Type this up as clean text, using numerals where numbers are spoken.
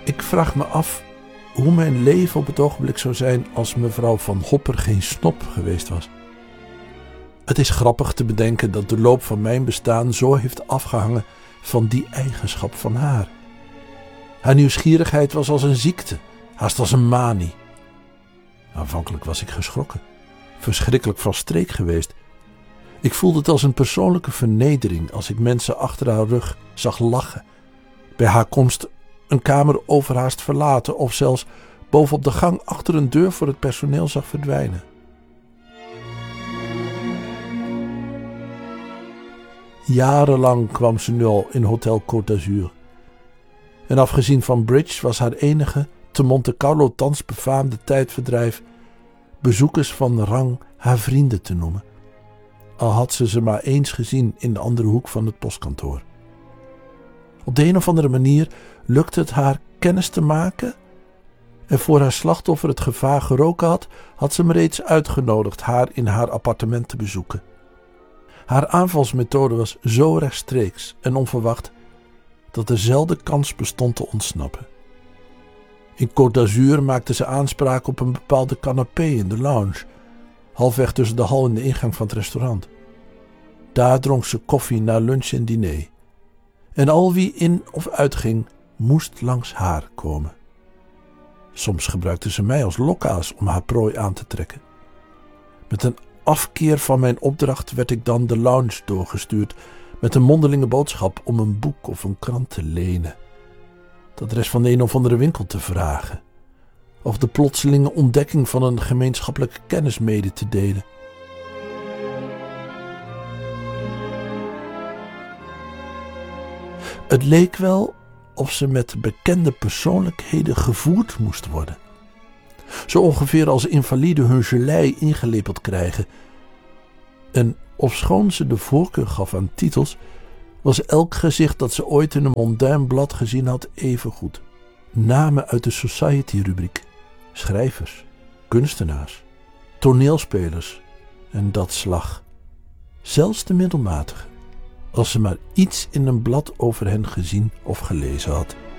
Ik vraag me af hoe mijn leven op het ogenblik zou zijn als mevrouw Van Hopper geen snop geweest was. Het is grappig te bedenken dat de loop van mijn bestaan zo heeft afgehangen van die eigenschap van haar. Haar nieuwsgierigheid was als een ziekte, haast als een manie. Aanvankelijk was ik geschrokken, verschrikkelijk van streek geweest. Ik voelde het als een persoonlijke vernedering als ik mensen achter haar rug zag lachen, bij haar komst een kamer overhaast verlaten of zelfs bovenop de gang achter een deur voor het personeel zag verdwijnen. Jarenlang kwam ze nu al in Hotel Côte d'Azur. En afgezien van bridge was haar enige, te Monte Carlo thans befaamde tijdverdrijf bezoekers van rang haar vrienden te noemen. Al had ze maar eens gezien in de andere hoek van het postkantoor. Op de een of andere manier lukte het haar kennis te maken en voor haar slachtoffer het gevaar geroken had ze me reeds uitgenodigd haar in haar appartement te bezoeken. Haar aanvalsmethode was zo rechtstreeks en onverwacht dat er zelden kans bestond te ontsnappen. In Côte d'Azur maakte ze aanspraak op een bepaalde canapé in de lounge, halfweg tussen de hal en de ingang van het restaurant. Daar dronk ze koffie na lunch en diner. En al wie in of uitging, moest langs haar komen. Soms gebruikte ze mij als lokaas om haar prooi aan te trekken. Met een afkeer van mijn opdracht werd ik dan de lounge doorgestuurd met een mondelinge boodschap om een boek of een krant te lenen, het adres van de een of andere winkel te vragen, of de plotselinge ontdekking van een gemeenschappelijke kennis mede te delen. Het leek wel of ze met bekende persoonlijkheden gevoerd moest worden. Zo ongeveer als invaliden hun gelei ingelepeld krijgen. En ofschoon ze de voorkeur gaf aan titels, was elk gezicht dat ze ooit in een mondain blad gezien had even goed. Namen uit de Society-rubriek, schrijvers, kunstenaars, toneelspelers en dat slag. Zelfs de middelmatige, als ze maar iets in een blad over hen gezien of gelezen had.